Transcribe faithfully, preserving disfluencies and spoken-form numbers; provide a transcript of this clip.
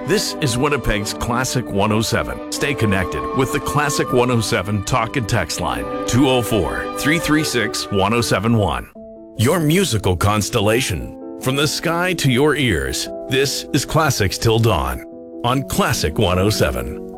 This is Winnipeg's Classic one oh seven. Stay connected with the Classic one oh seven talk and text line, two oh four, three three six, one oh seven one. Your musical constellation. From the sky to your ears, this is Classics Till Dawn on Classic one oh seven.